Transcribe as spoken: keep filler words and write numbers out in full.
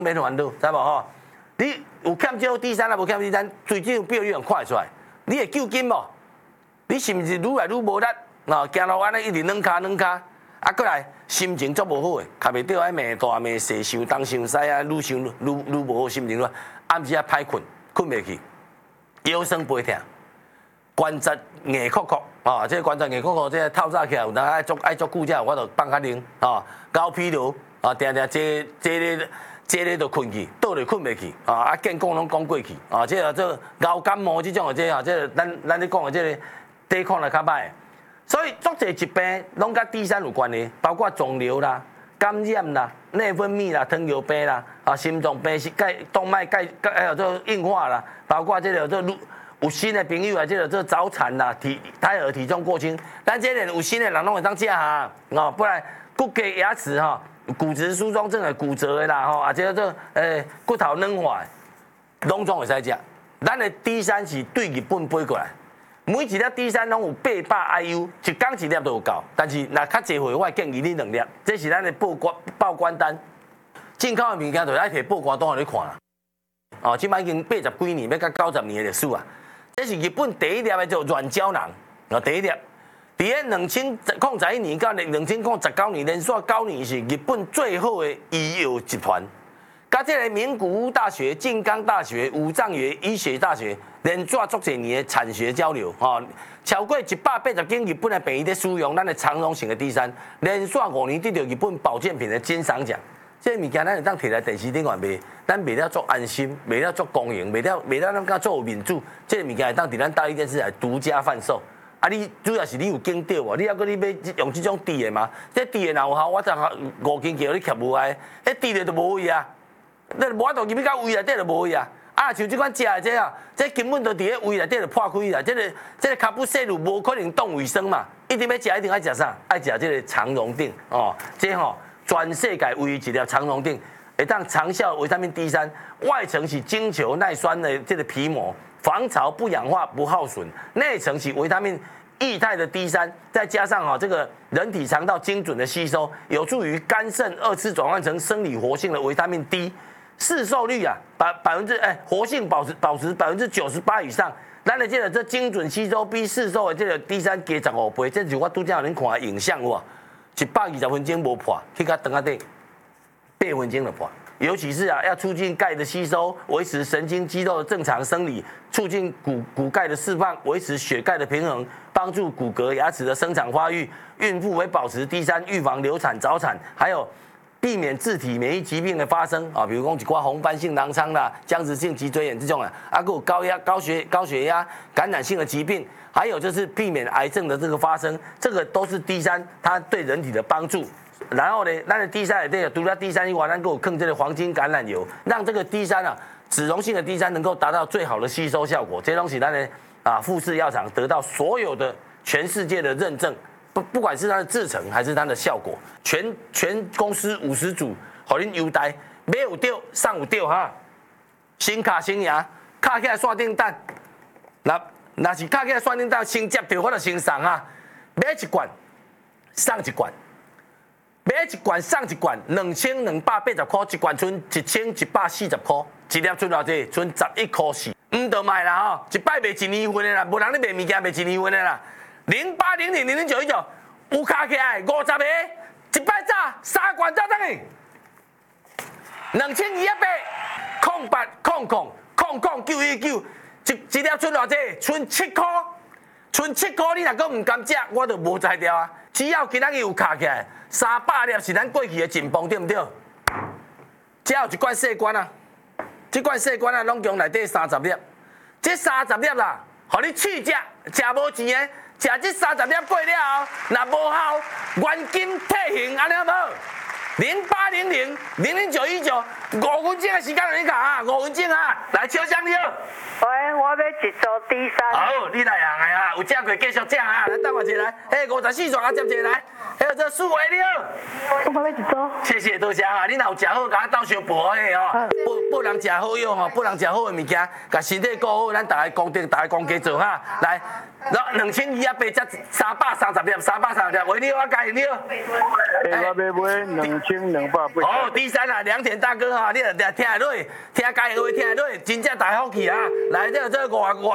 免烦恼，知无吼？你有欠少 D 三啊，无欠 D 三，最近表现快出来，你会救紧无？你是毋是愈来愈无力？哦，行路安尼一直软骹软骹，啊，过来心情足无好诶，卡袂着爱骂大骂细，想东想西啊，愈想愈愈无好心情了。暗时啊歹困，困袂去，腰酸背痛，关节硬壳壳，啊，这个关节硬壳壳，这个透早起来有当爱足爱足久才有法度放较灵，啊，高疲劳，啊，定定坐坐咧坐咧就困去，倒咧困袂去，啊，啊，健讲拢讲过去，啊，这个这熬感冒这种的，这啊，这个咱咱咧讲的这个抵抗力较歹。所以，足侪疾病拢甲 D 三有关系，包括肿瘤啦、感染啦、内分泌啦、糖尿病啦、啊心脏病、钙动脉钙钙还有这硬化啦，包括这个这有新的朋友啊，这个这早产啦、体胎儿体重过轻，咱这个有新的人拢会当食哈，哦，不然骨骼牙齿哈、骨质疏松症的骨折的啦，吼，啊这个这诶骨头软化的，拢总会使食。咱的 D 三是对日本飞过来。每一粒 D 三拢有八百 I U， 一天一粒都有够。但是若较济岁，我会建议你两粒，这是咱的报关报关单。进口的物件就爱摕报关单互你看啦。哦，即摆已经八十几年，要到九十年的历史啊。这是日本第一粒的叫软胶囊，哦，第一粒。伫咧两千零十一年到两千零十九年，连续九年是日本最好的医药集团。甲这个名古屋大学、静冈大学、武藏野医学大学连续足侪年的产学交流，吼，超过一百八十间日本的病院在使用咱的长荣型的 D 三，连续五年得到日本保健品的金赏奖。这物件咱会当摕来电视顶外卖，咱卖了足安心，卖了足公营，卖了卖了咱甲做有面子。这物件会当伫咱大一电视台独家贩售。啊，你主要是你有经到无？你还阁你要用这种低的吗？这低的若有效，我十五斤叫你吸无爱，迄低的就无位啊。你无法度入去到胃内底就无去啊！啊，像即款食的这啊，这根本就伫咧胃内底就破开啦。这个这个卡布西鲁无可能动卫生嘛，一定要食，一定爱食啥？爱食这个长荣锭哦，这吼、哦、全世界唯一一粒长荣锭，会当长效维他命 D 三，外层是精球耐酸的这个皮膜，防潮不氧化不耗损，内层是维他命液态的 D 三，再加上哈、哦、这个人体肠道精准的吸收，有助于肝肾二次转换成生理活性的维他命 D。市售率啊，百百分之哎，活性保持保持百分之九十八以上。咱的这个这精准吸收比市售的这个 D 三加十五倍，这就我拄则互恁看的影像哇，一百二十分钟无破，去到肠仔底八分钟就破。尤其是啊，要促进钙的吸收，维持神经肌肉的正常生理，促进骨骨钙的释放，维持血钙的平衡，帮助骨骼牙齿的生长发育。孕妇会保持 D 三，预防流产早产，还有。避免自体免疫疾病的发生啊，比如讲一寡红斑性狼疮啦、僵直性脊椎炎这种啊，啊，有高压、高血高血压、感染性的疾病，还有就是避免癌症的这个发生，这个都是 D 三它对人体的帮助。然后呢，咱的 D 三这个除了 D 三以外，咱给我坑这个黄金橄榄油，让这个 D 三啊，脂溶性的 D 三能够达到最好的吸收效果。这东西咱呢啊，富士药厂得到所有的全世界的认证。不，不管是它的制成还是它的效果，全全公司五十组，互恁优待，买有着，送有着哈。新卡新牙，卡起来线顶等，那那是卡起来线顶等，先接着我就先送啊。买一罐，送一罐，买一罐送一罐，两千两百八十块，一罐剩一千一百四十块，一粒剩偌济？剩十一块四。唔得卖啦吼，一摆卖一年份的啦，无人咧卖物件卖一年份的啦。零八零零零零九一九，有卡起来五十个，一摆早三罐早等于两千二一百，空八空空空空九一九，一一粒剩偌济？剩七块，剩七块你若阁唔甘食，我就无才调啊。只要今仔日有卡起来，三百粒是咱过去的进步，对唔对？只有一罐细罐啊，这罐细罐啊，拢共内底三十粒，这三十粒啦，互你试食，食无钱的。食这三十粒过了后，若无效，原金退现，安尼好无？零八零零零零九一九，五分钟的时间让你讲啊，五分钟啊，来敲响你哦。 喂，我要一组 D 三。 好，你来行的啊，有食过继续食啊，来等我一来。嘿，五十四双啊，接一来。还有这数位你好。 我要一组。 谢谢多谢啊，你若有食好，甲我斗相报嘿哦。不不能食好药吼，不能食好的物件，甲身体顾好，咱大家功德，大家公家做哈。来，两千二啊，八只三百三十粒，三百三十粒，为你我加你哦。 哎，我要买两千两百八。 哦，第三啊，良田大哥哈，你听听落，听家的话听落，真正大福气啊！来，这这五五